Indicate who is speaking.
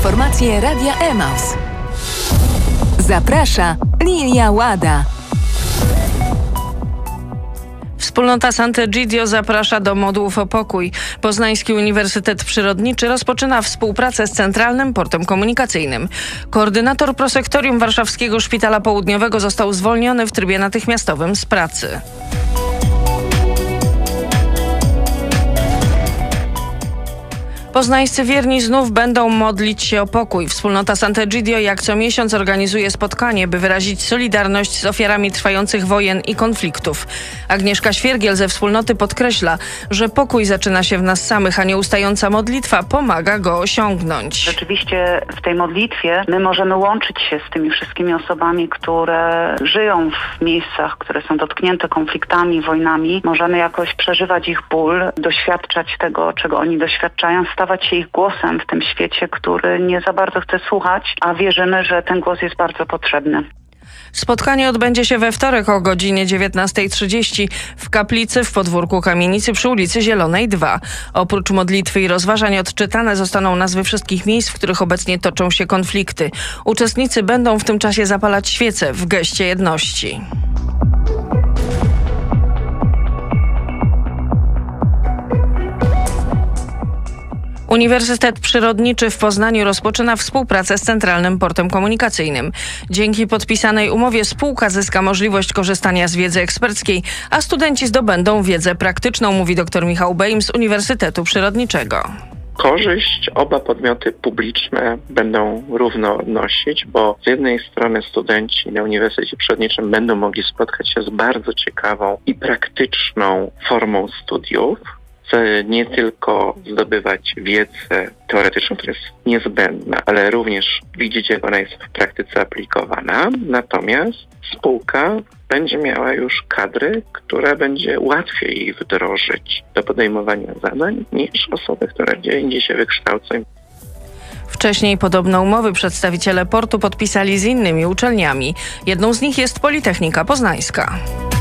Speaker 1: Informacje Radia Emaus. Zaprasza Lilia Łada.
Speaker 2: Wspólnota Sant'Egidio zaprasza do modłów o pokój. Poznański Uniwersytet Przyrodniczy rozpoczyna współpracę z Centralnym Portem Komunikacyjnym. Koordynator prosektorium Warszawskiego Szpitala Południowego został zwolniony w trybie natychmiastowym z pracy. Poznańscy wierni znów będą modlić się o pokój. Wspólnota Sant'Egidio jak co miesiąc organizuje spotkanie, by wyrazić solidarność z ofiarami trwających wojen i konfliktów. Agnieszka Świergiel ze wspólnoty podkreśla, że pokój zaczyna się w nas samych, a nieustająca modlitwa pomaga go osiągnąć.
Speaker 3: Rzeczywiście w tej modlitwie my możemy łączyć się z tymi wszystkimi osobami, które żyją w miejscach, które są dotknięte konfliktami, wojnami. Możemy jakoś przeżywać ich ból, doświadczać tego, czego oni doświadczają, stawać się ich głosem w tym świecie, który nie za bardzo chce słuchać, a wierzymy, że ten głos jest bardzo potrzebny.
Speaker 2: Spotkanie odbędzie się we wtorek o godzinie 19:30 w kaplicy w podwórku kamienicy przy ulicy Zielonej 2. Oprócz modlitwy i rozważań odczytane zostaną nazwy wszystkich miejsc, w których obecnie toczą się konflikty. Uczestnicy będą w tym czasie zapalać świece w geście jedności. Uniwersytet Przyrodniczy w Poznaniu rozpoczyna współpracę z Centralnym Portem Komunikacyjnym. Dzięki podpisanej umowie spółka zyska możliwość korzystania z wiedzy eksperckiej, a studenci zdobędą wiedzę praktyczną, mówi dr Michał Bejm z Uniwersytetu Przyrodniczego.
Speaker 4: Korzyść oba podmioty publiczne będą równo odnosić, bo z jednej strony studenci na Uniwersytecie Przyrodniczym będą mogli spotkać się z bardzo ciekawą i praktyczną formą studiów, nie tylko zdobywać wiedzę teoretyczną, która jest niezbędna, ale również widzieć, jak ona jest w praktyce aplikowana. Natomiast spółka będzie miała już kadry, które będzie łatwiej jej wdrożyć do podejmowania zadań niż osoby, które gdzie indziej się wykształcą.
Speaker 2: Wcześniej podobne umowy przedstawiciele portu podpisali z innymi uczelniami. Jedną z nich jest Politechnika Poznańska.